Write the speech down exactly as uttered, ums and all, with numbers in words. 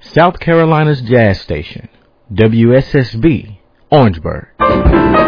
South Carolina's jazz station, W S S B, Orangeburg.